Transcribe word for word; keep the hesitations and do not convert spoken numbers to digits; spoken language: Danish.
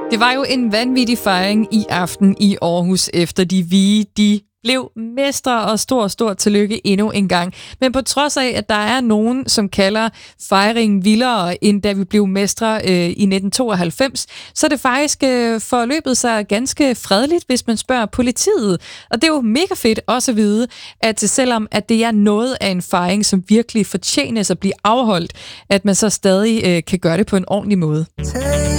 Det var jo en vanvittig fejring i aften i Aarhus, efter de Vige, de blev mestre, og stor, stor tillykke endnu en gang. Men på trods af, at der er nogen, som kalder fejringen vildere, end da vi blev mestre øh, i nitten tooghalvfems, så er det faktisk øh, forløbet sig ganske fredeligt, hvis man spørger politiet. Og det er jo mega fedt også at vide, at selvom at det er noget af en fejring, som virkelig fortjenes at blive afholdt, at man så stadig øh, kan gøre det på en ordentlig måde.